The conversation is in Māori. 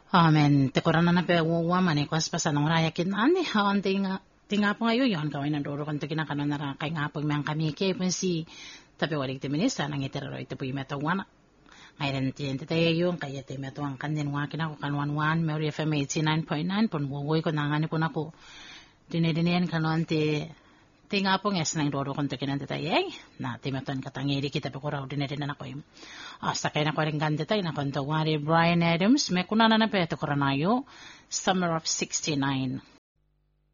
Amen. Te korana na pe wa mane kwas pasanong raya kin ani hawan tinga po ngayon yon kawin na duro kan tigina kanon na kay nga pag mang kami ke si tapi walig te minista nang itero ito po imeto wana. Ngayon tiyente tayo yung kaya te meto ang kanin wakin ako kanwan Mary FM 89.9 pon buwoy ko nangani po nako. Dinedinian kanon te tinga po nges nang duro kan tiginan tayo na timeton katangiri kita pe ko raw dinedinan ako im. Sakay na ko rin ganda tayo na konto wari Brian Adams may kunana na pe to koranayo Summer of 69.